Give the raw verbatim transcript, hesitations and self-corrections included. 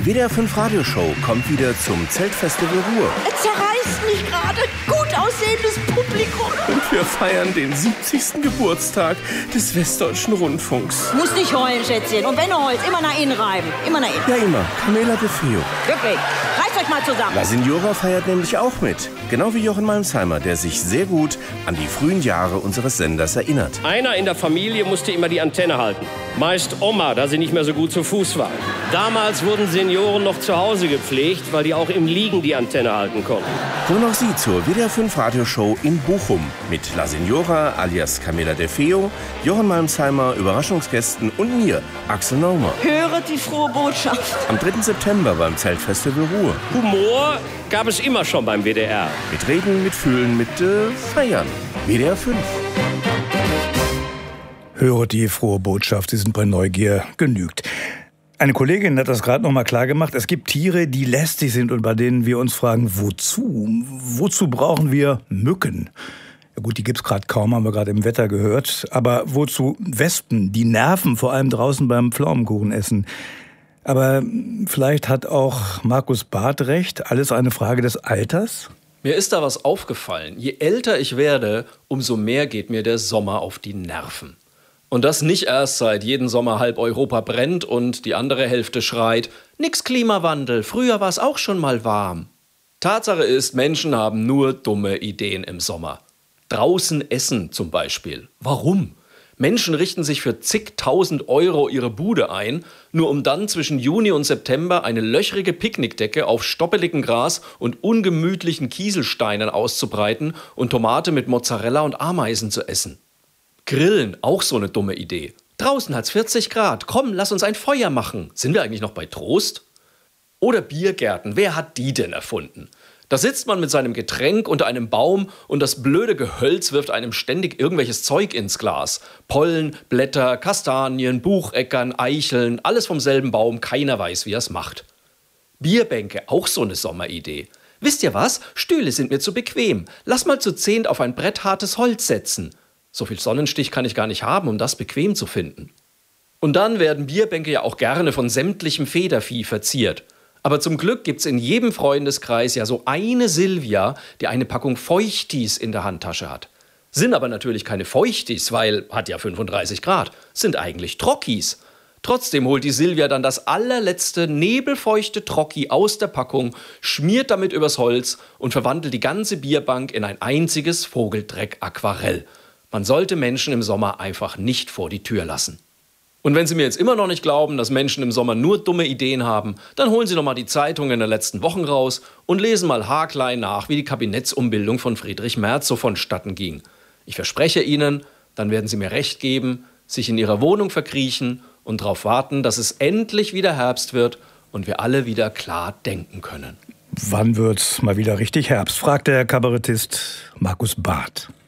Die W D R fünf Radioshow kommt wieder zum Zeltfestival Ruhr. Es zerreißt mich gerade. Gut aussehendes Publikum. Und wir feiern den siebzigsten Geburtstag des Westdeutschen Rundfunks. Muss nicht heulen, Schätzchen. Und wenn du heulst, immer nach innen reiben. Immer nach innen. Ja, immer. Camela de Feo. Wirklich. Reißt euch mal zusammen. La Signora feiert nämlich auch mit. Genau wie Jochen Malmsheimer, der sich sehr gut an die frühen Jahre unseres Senders erinnert. Einer in der Familie musste immer die Antenne halten. Meist Oma, da sie nicht mehr so gut zu Fuß war. Damals wurden Senioren noch zu Hause gepflegt, weil die auch im Liegen die Antenne halten konnten. Kommen auch Sie zur W D R fünf Radioshow in Bochum mit La Signora alias Camela de Feo, Jochen Malmsheimer, Überraschungsgästen und mir, Axel Naumer. Höret die frohe Botschaft. Am dritten September beim Zeltfestival Ruhr. Humor gab es immer schon beim W D R. Mit Reden, mit Fühlen, mit äh, Feiern. W D R fünf. Höre die frohe Botschaft, Sie sind bei Neugier genügt. Eine Kollegin hat das gerade noch mal klar gemacht. Es gibt Tiere, die lästig sind und bei denen wir uns fragen, wozu? Wozu brauchen wir Mücken? Ja gut, die gibt's gerade kaum, haben wir gerade im Wetter gehört. Aber wozu Wespen? Die nerven, vor allem draußen beim Pflaumenkuchenessen. Aber vielleicht hat auch Markus Barth recht. Alles eine Frage des Alters? Mir ist da was aufgefallen. Je älter ich werde, umso mehr geht mir der Sommer auf die Nerven. Und das nicht erst seit jeden Sommer halb Europa brennt und die andere Hälfte schreit, nix Klimawandel, früher war es auch schon mal warm. Tatsache ist, Menschen haben nur dumme Ideen im Sommer. Draußen essen zum Beispiel. Warum? Menschen richten sich für zigtausend Euro ihre Bude ein, nur um dann zwischen Juni und September eine löchrige Picknickdecke auf stoppeligem Gras und ungemütlichen Kieselsteinen auszubreiten und Tomate mit Mozzarella und Ameisen zu essen. Grillen, auch so eine dumme Idee. Draußen hat's vierzig Grad. Komm, lass uns ein Feuer machen. Sind wir eigentlich noch bei Trost? Oder Biergärten. Wer hat die denn erfunden? Da sitzt man mit seinem Getränk unter einem Baum und das blöde Gehölz wirft einem ständig irgendwelches Zeug ins Glas. Pollen, Blätter, Kastanien, Bucheckern, Eicheln, alles vom selben Baum. Keiner weiß, wie er es macht. Bierbänke, auch so eine Sommeridee. Wisst ihr was? Stühle sind mir zu bequem. Lass mal zu zehnt auf ein bretthartes Holz setzen. So viel Sonnenstich kann ich gar nicht haben, um das bequem zu finden. Und dann werden Bierbänke ja auch gerne von sämtlichem Federvieh verziert. Aber zum Glück gibt's in jedem Freundeskreis ja so eine Silvia, die eine Packung Feuchtis in der Handtasche hat. Sind aber natürlich keine Feuchtis, weil hat ja fünfunddreißig Grad, sind eigentlich Trockis. Trotzdem holt die Silvia dann das allerletzte nebelfeuchte Trocki aus der Packung, schmiert damit übers Holz und verwandelt die ganze Bierbank in ein einziges Vogeldreck-Aquarell. Man sollte Menschen im Sommer einfach nicht vor die Tür lassen. Und wenn Sie mir jetzt immer noch nicht glauben, dass Menschen im Sommer nur dumme Ideen haben, dann holen Sie noch mal die Zeitungen der letzten Wochen raus und lesen mal haarklein nach, wie die Kabinettsumbildung von Friedrich Merz so vonstatten ging. Ich verspreche Ihnen, dann werden Sie mir recht geben, sich in Ihrer Wohnung verkriechen und darauf warten, dass es endlich wieder Herbst wird und wir alle wieder klar denken können. Wann wird's mal wieder richtig Herbst? Fragt der Kabarettist Markus Barth.